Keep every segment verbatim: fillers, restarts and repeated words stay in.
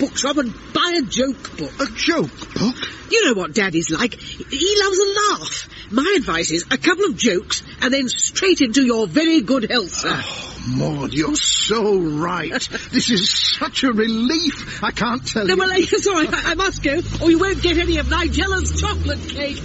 bookshop and buy a joke book. A joke book? You know what Daddy's like. He loves a laugh. My advice is a couple of jokes and then straight into your very good health, sir. Oh, Maud, you're so right. This is such a relief. I can't tell no, you. No, well, sorry, I, I must go, or you won't get any of Nigella's chocolate cake.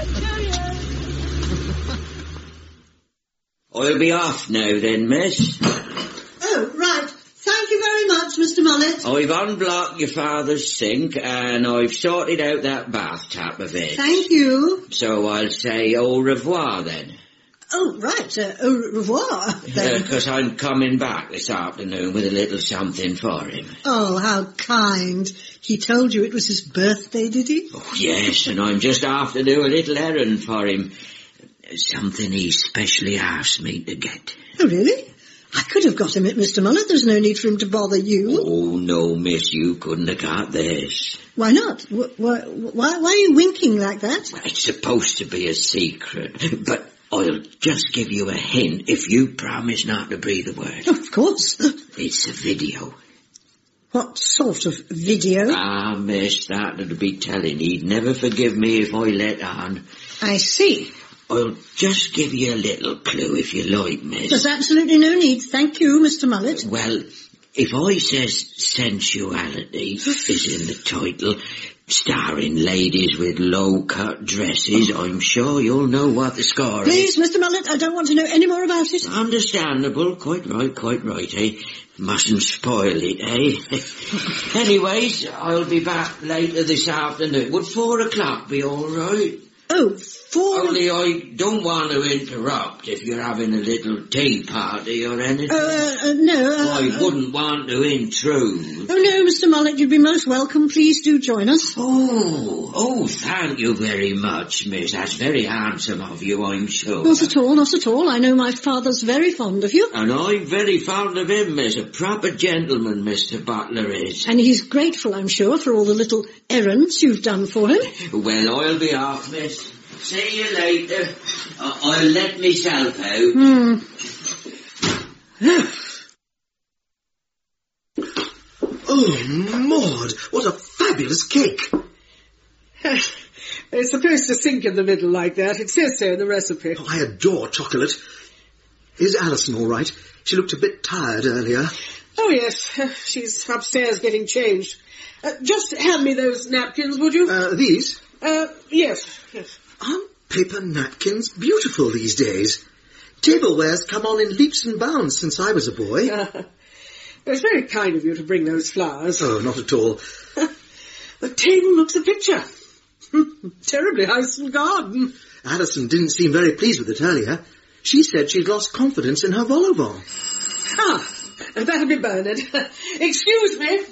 I'll be off now then, miss. Oh, right. Thank you very much, Mister Mullet. I've unblocked your father's sink and I've sorted out that bath tap of it. Thank you. So I'll say au revoir then. Oh, right. Uh, au revoir, then. Because uh, I'm coming back this afternoon with a little something for him. Oh, how kind. He told you it was his birthday, did he? Oh, yes, and I'm just off to do a little errand for him. Something he specially asked me to get. Oh, really? I could have got him it, Mister Mullet. There's no need for him to bother you. Oh, no, miss, you couldn't have got this. Why not? Why, why, why are you winking like that? Well, it's supposed to be a secret, but I'll just give you a hint if you promise not to breathe a word. Oh, of course. It's a video. What sort of video? Ah, miss, that'd be telling. He'd never forgive me if I let on. I see. I'll just give you a little clue if you like, miss. There's absolutely no need. Thank you, Mister Mullet. Well, if I says sensuality is in the title, starring ladies with low-cut dresses, I'm sure you'll know what the score Please, is. Mister Mullet, I don't want to know any more about it. Understandable. Quite right, quite right, eh? Mustn't spoil it, eh? Anyways, I'll be back later this afternoon. Would four o'clock be all right? Oh, four... Only I don't want to interrupt if you're having a little tea party or anything. Uh, uh, uh no, uh, I wouldn't want to intrude. Oh, no, Mister Mullet, you'd be most welcome. Please do join us. Oh, oh, thank you very much, miss. That's very handsome of you, I'm sure. Not at all, not at all. I know my father's very fond of you. And I'm very fond of him, miss. A proper gentleman, Mister Butler is. And he's grateful, I'm sure, for all the little errands you've done for him. Well, I'll be off, miss. See you later. I- I'll let myself out. Hmm. Oh, Maud, what a fabulous cake. It's supposed to sink in the middle like that. It says so in the recipe. Oh, I adore chocolate. Is Alison all right? She looked a bit tired earlier. Oh, yes. She's upstairs getting changed. Uh, just hand me those napkins, would you? Uh, these? Uh, yes, yes. Aren't paper napkins beautiful these days? Tableware's come on in leaps and bounds since I was a boy. Uh, it's very kind of you to bring those flowers. Oh, not at all. The table looks a picture. Terribly house and garden. Alison didn't seem very pleased with it earlier. She said she'd lost confidence in her vol au vent. Ah, that'll be Bernard. Excuse me.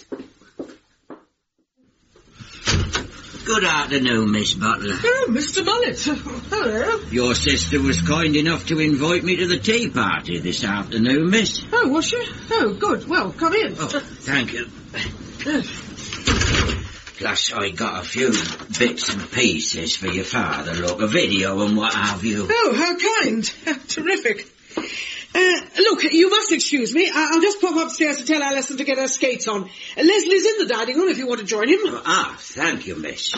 Good afternoon, Miss Butler. Oh, Mister Mullet. Hello. Your sister was kind enough to invite me to the tea party this afternoon, miss. Oh, was she? Oh, good. Well, come in. Oh, thank you. Plus, I got a few bits and pieces for your father, look, a video and what have you. Oh, how kind. Terrific. Uh, look, you must excuse me. I- I'll just pop upstairs to tell Alison to get her skates on. Uh, Leslie's in the dining room if you want to join him. Oh, ah, thank you, miss.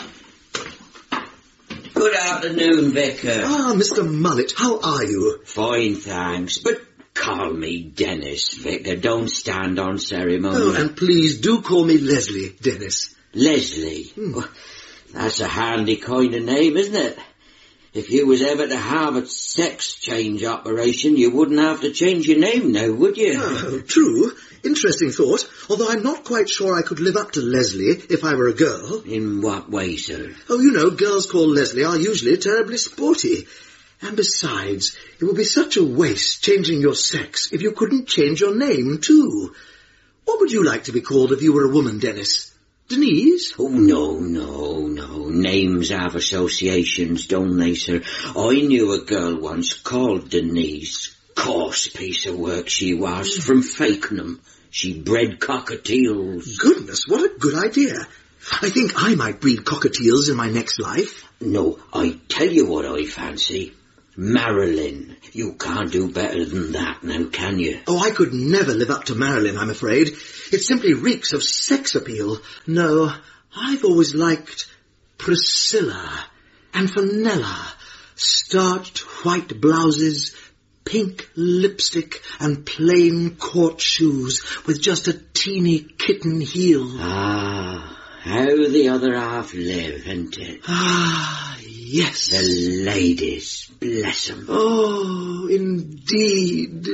Good afternoon, Vicar. Ah, Mister Mullet, how are you? Fine, thanks, but call me Dennis, Vicar. Don't stand on ceremony. Oh, and please do call me Leslie, Dennis. Leslie. Hmm. Well, that's a handy kind of name, isn't it? If you was ever to have a sex change operation, you wouldn't have to change your name now, would you? Oh, true. Interesting thought, although I'm not quite sure I could live up to Leslie if I were a girl. In what way, sir? Oh, you know, girls called Leslie are usually terribly sporty. And besides, it would be such a waste changing your sex if you couldn't change your name, too. What would you like to be called if you were a woman, Dennis? Denise? Oh, no, no, no. Names have associations, don't they, sir? I knew a girl once called Denise. Coarse piece of work she was, from Fakenham. She bred cockatiels. Goodness, what a good idea. I think I might breed cockatiels in my next life. No, I tell you what I fancy. Marilyn. You can't do better than that now, can you? Oh, I could never live up to Marilyn, I'm afraid. It simply reeks of sex appeal. No, I've always liked Priscilla and Fenella. Starched white blouses, pink lipstick, and plain court shoes with just a teeny kitten heel. Ah, how the other half live, isn't it? Ah, yes. The ladies, bless 'em. Oh, indeed.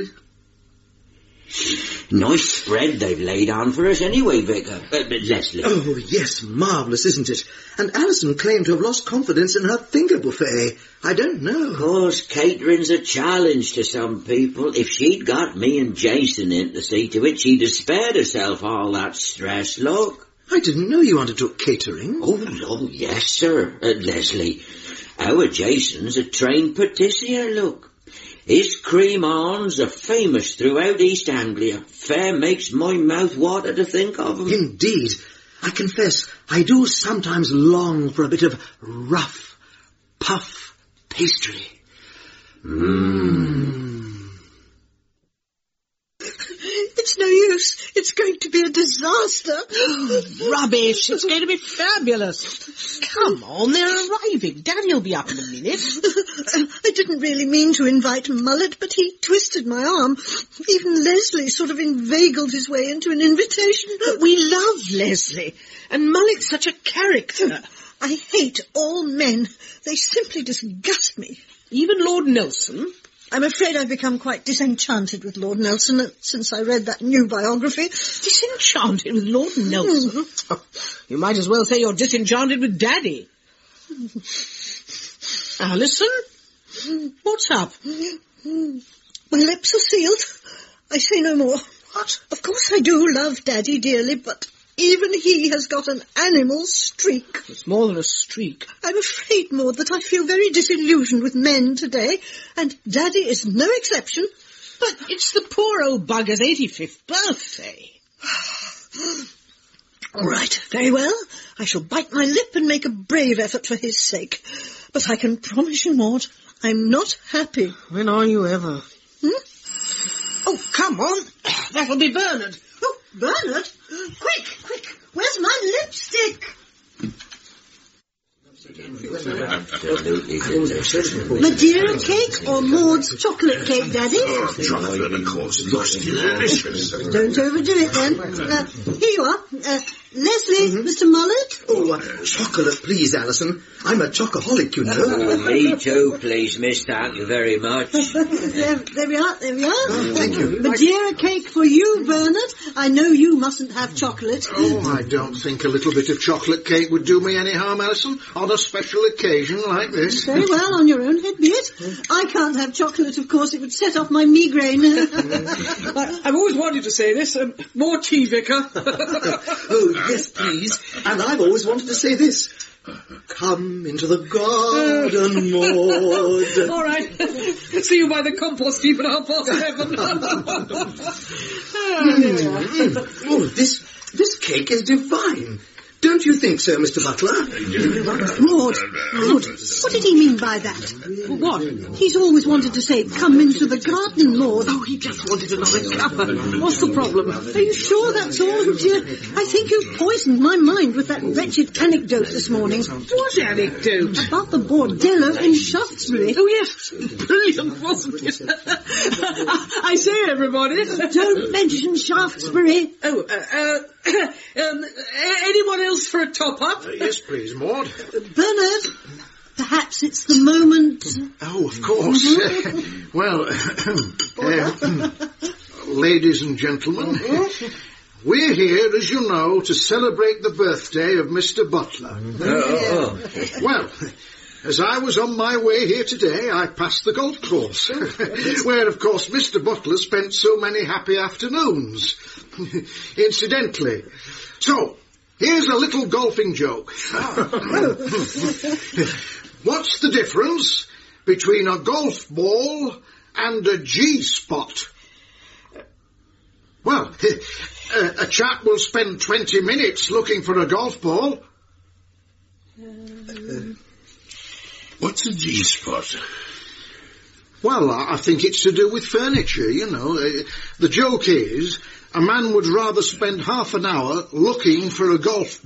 Nice spread they've laid on for us anyway, Vicar. Uh, but Leslie. Oh, yes, marvellous, isn't it? And Alison claimed to have lost confidence in her finger buffet. I don't know. Of course, catering's a challenge to some people. If she'd got me and Jason in to see to it, she'd have spared herself all that stress, look. I didn't know you undertook catering. Oh, oh yes, sir, uh, Leslie. Our Jason's a trained patissier, look. His cream-ons are famous throughout East Anglia. Fair makes my mouth water to think of 'em. Indeed. I confess, I do sometimes long for a bit of rough, puff pastry. Mmm. It's no use. It's going to be a disaster. Rubbish. It's going to be fabulous. Come on, they're arriving. Daddy'll be up in a minute. I didn't really mean to invite Mullet, but he twisted my arm. Even Leslie sort of inveigled his way into an invitation. We love Leslie, and Mullet's such a character. I hate all men. They simply disgust me. Even Lord Nelson. I'm afraid I've become quite disenchanted with Lord Nelson since I read that new biography. Disenchanted with Lord Nelson? Oh, you might as well say you're disenchanted with Daddy. Alison? What's up? My lips are sealed. I say no more. What? Of course I do love Daddy dearly, but even he has got an animal streak. It's more than a streak. I'm afraid, Maud, that I feel very disillusioned with men today, and Daddy is no exception. But it's the poor old bugger's eighty-fifth birthday. All right, very well. I shall bite my lip and make a brave effort for his sake. But I can promise you, Maud, I'm not happy. When are you ever? Hmm? Oh, come on. That'll be Bernard. Oh, Bernard? Quick, quick, where's my lipstick? Madeira cake or Maud's chocolate cake, Daddy? Oh, chocolate, of course. Looks delicious. Don't overdo it, then. Uh, here you are. Uh, Leslie, mm-hmm. Mister Mullet? Oh, uh, chocolate, please, Alison. I'm a chocoholic, you know. Oh, me too, please, miss. Thank you very much. there, there we are, there we are. Oh, thank you. Madeira cake for you, Bernard. I know you mustn't have chocolate. Oh, I don't think a little bit of chocolate cake would do me any harm, Alison, on a special occasion like this. Very well, on your own head be it. I can't have chocolate, of course. It would set off my migraine. I, I've always wanted to say this. Um, more tea, Vicar. Oh, yes, please. And I've always wanted to say this. Come into the garden, Maud. All right. See you by the compost heap at half past seven. mm. Oh, this, this cake is divine. Don't you think so, Mister Butler? Maud, Maud, what did he mean by that? What? He's always wanted to say, come into the garden, Maud. Oh, he just wanted another cuppa. What's the problem? Are you sure that's all, dear? I think you've poisoned my mind with that wretched anecdote this morning. What anecdote? About the bordello in Shaftesbury. Oh, yes. Brilliant, wasn't it? I say, everybody. Don't mention Shaftesbury. Oh, uh, uh, um, anyone else for a top-up? Uh, yes, please, Maud. Bernard, perhaps it's the moment. Oh, of course. Uh, well, uh, ladies and gentlemen, we're here, as you know, to celebrate the birthday of Mister Butler. Oh. Well, as I was on my way here today, I passed the golf course, where, of course, Mister Butler spent so many happy afternoons. Incidentally. So, here's a little golfing joke. What's the difference between a golf ball and a G-spot? Well, a, a chap will spend twenty minutes looking for a golf ball. What's a G-spot? Well, I I think it's to do with furniture, you know. Uh, the joke is, a man would rather spend half an hour looking for a golf